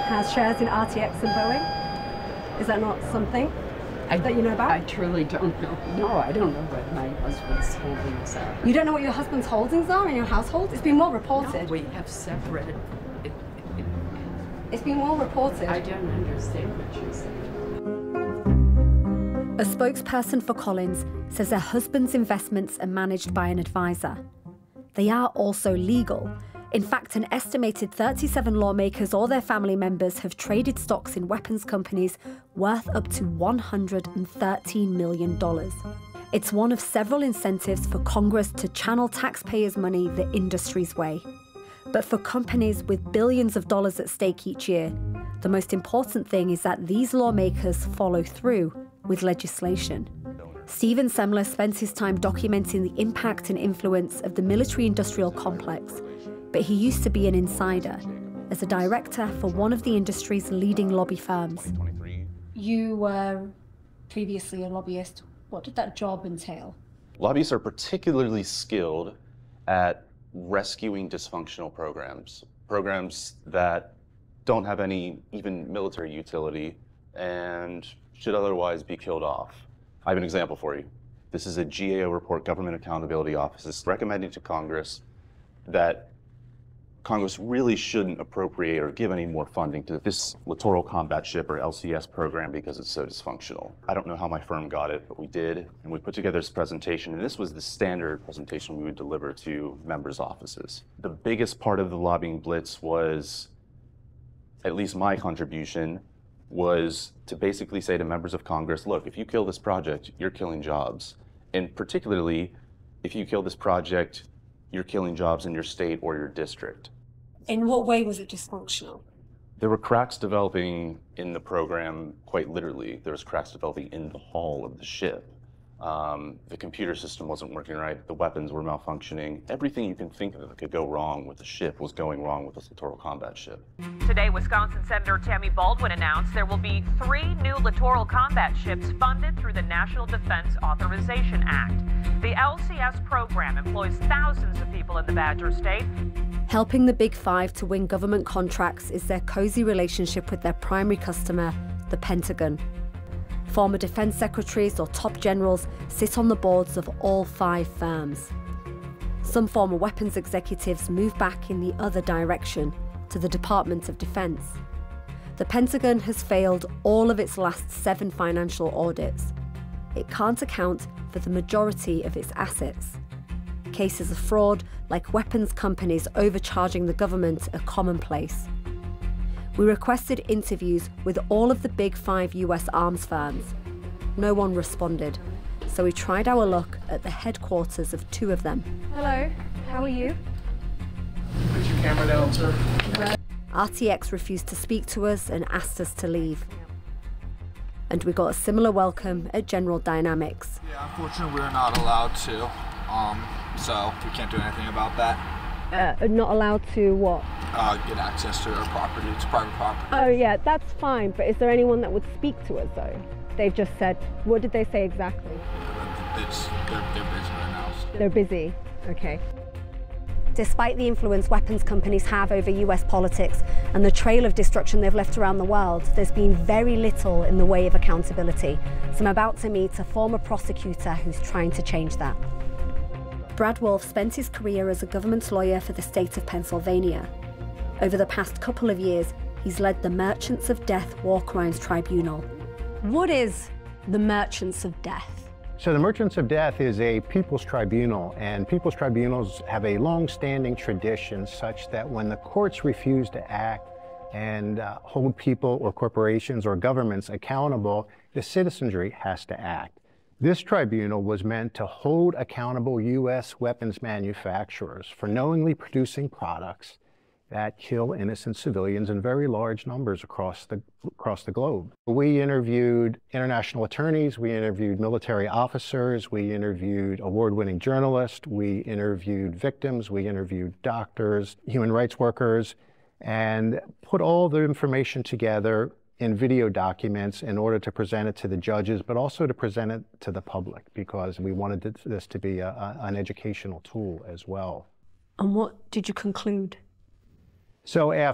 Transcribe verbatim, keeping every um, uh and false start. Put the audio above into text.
has shares in R T X and Boeing. Is that not something I, that you know about? I truly don't know. No, I don't know what my husband's holdings are. You don't know what your husband's holdings are in your household? It's been well reported. No, we have separate. It, it, it's been well reported. I don't understand what you're saying. A spokesperson for Collins says their husband's investments are managed by an advisor. They are also legal. In fact, an estimated thirty-seven lawmakers or their family members have traded stocks in weapons companies worth up to one hundred thirteen million dollars. It's one of several incentives for Congress to channel taxpayers' money the industry's way. But for companies with billions of dollars at stake each year, the most important thing is that these lawmakers follow through with legislation. Stephen Semler spent his time documenting the impact and influence of the military-industrial complex, but he used to be an insider as a director for one of the industry's leading lobby firms. You were previously a lobbyist. What did that job entail? Lobbyists are particularly skilled at rescuing dysfunctional programs, programs that don't have any even military utility and should otherwise be killed off. I have an example for you. This is a G A O report, Government Accountability Office, is recommending to Congress that Congress really shouldn't appropriate or give any more funding to this Littoral Combat Ship or L C S program because it's so dysfunctional. I don't know how my firm got it, but we did, and we put together this presentation, and this was the standard presentation we would deliver to members' offices. The biggest part of the lobbying blitz was, at least my contribution, was to basically say to members of Congress, look, if you kill this project, you're killing jobs. And particularly, if you kill this project, you're killing jobs in your state or your district. In what way was it dysfunctional? There were cracks developing in the program, quite literally. There was cracks developing in the hull of the ship. Um, the computer system wasn't working right. The weapons were malfunctioning. Everything you can think of that could go wrong with the ship was going wrong with this Littoral Combat Ship. Today, Wisconsin Senator Tammy Baldwin announced there will be three new Littoral Combat Ships funded through the National Defense Authorization Act. The L C S program employs thousands of people in the Badger State. Helping the Big Five to win government contracts is their cozy relationship with their primary customer, the Pentagon. Former defense secretaries or top generals sit on the boards of all five firms. Some former weapons executives move back in the other direction, to the Department of Defense. The Pentagon has failed all of its last seven financial audits. It can't account for the majority of its assets. Cases of fraud, like weapons companies overcharging the government, are commonplace. We requested interviews with all of the big five U S arms firms. No one responded, so we tried our luck at the headquarters of two of them. Hello, how are you? Put your camera down, sir. R T X refused to speak to us and asked us to leave. And we got a similar welcome at General Dynamics. Yeah, unfortunately we're not allowed to, um, so we can't do anything about that. Uh, not allowed to what? Uh, get access to our property. It's private property. Oh yeah, that's fine, but is there anyone that would speak to us though? They've just said, what did they say exactly? It's, they're, they're busy right now. They're busy, okay. Despite the influence weapons companies have over U S politics and the trail of destruction they've left around the world, there's been very little in the way of accountability. So I'm about to meet a former prosecutor who's trying to change that. Brad Wolf spent his career as a government lawyer for the state of Pennsylvania. Over the past couple of years, he's led the Merchants of Death War Crimes Tribunal. What is the Merchants of Death? So the Merchants of Death is a people's tribunal, and people's tribunals have a long-standing tradition such that when the courts refuse to act and uh, hold people or corporations or governments accountable, the citizenry has to act. This tribunal was meant to hold accountable U S weapons manufacturers for knowingly producing products that kill innocent civilians in very large numbers across the, across the globe. We interviewed international attorneys, we interviewed military officers, we interviewed award-winning journalists, we interviewed victims, we interviewed doctors, human rights workers, and put all the information together in video documents in order to present it to the judges, but also to present it to the public, because we wanted this to be a, a, an educational tool as well. And what did you conclude? So after